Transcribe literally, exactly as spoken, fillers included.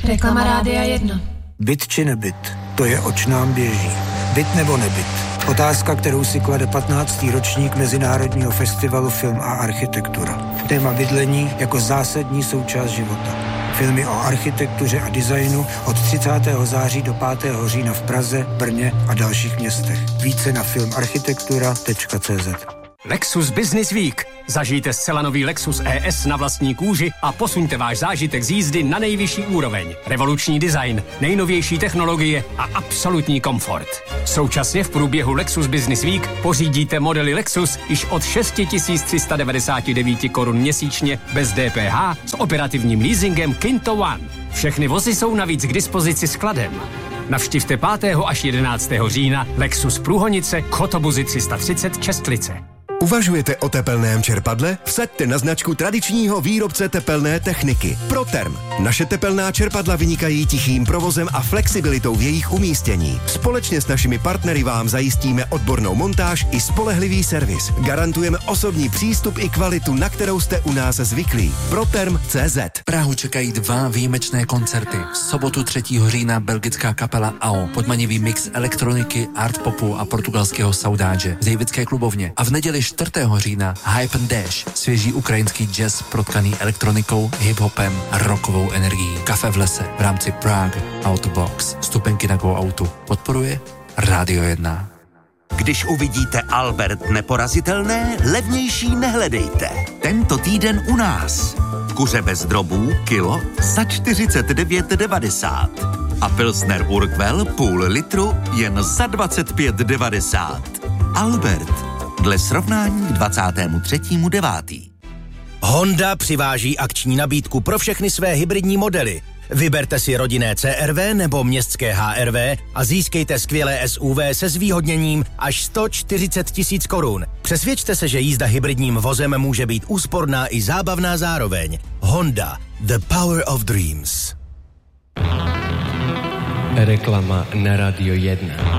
Reklama Rádia jedna. Byt či nebyt, to je oč nám běží. Byt nebo nebyt? Otázka, kterou si klade patnáctý ročník Mezinárodního festivalu Film a architektura. Téma bydlení jako zásadní součást života. Filmy o architektuře a designu od třicátého září do pátého října v Praze, Brně a dalších městech. Více na filmarchitektura tečka cé zet. Lexus Business Week. Zažijte zcela nový Lexus E S na vlastní kůži a posuňte váš zážitek z jízdy na nejvyšší úroveň. Revoluční design, nejnovější technologie a absolutní komfort. Současně v průběhu Lexus Business Week pořídíte modely Lexus již od šest tisíc tři sta devadesát devět korun měsíčně bez D P H s operativním leasingem Kinto One. Všechny vozy jsou navíc k dispozici skladem. Navštivte pátého až jedenáctého října Lexus Průhonice, Chotobuzy tři sta třicet Čestlice. Uvažujete o tepelném čerpadle? Vsaďte na značku tradičního výrobce tepelné techniky Proterm. Naše tepelná čerpadla vynikají tichým provozem a flexibilitou v jejich umístění. Společně s našimi partnery vám zajistíme odbornou montáž i spolehlivý servis. Garantujeme osobní přístup i kvalitu, na kterou jste u nás zvyklí. Proterm tečka cé zet. Prahu čekají dva výjimečné koncerty. V sobotu třetího října belgická kapela A O. Podmanivý mix elektroniky, art popu a portugalského saudáže v Davidské klubovně. A v neděli čtvrtého října Hype and Dash, svěží ukrajinský jazz protkaný elektronikou, hiphopem a rockovou energií. Kafe v lese v rámci Prague Autobox. Vstupenky na Go Autu podporuje Rádio jedna. Když uvidíte Albert neporazitelné, levnější nehledejte. Tento týden u nás. Kuře bez drobů, kilo za čtyřicet devět devadesát. A Pilsner Urquell půl litru jen za dvacet pět devadesát. Albert. Dle srovnání k dvacátému třetímu devátého Honda přiváží akční nabídku pro všechny své hybridní modely. Vyberte si rodinné C R V nebo městské H R V a získejte skvělé S U V se zvýhodněním až sto čtyřicet tisíc korun. Přesvědčte se, že jízda hybridním vozem může být úsporná i zábavná zároveň. Honda. The power of dreams. Reklama na Radio jedna.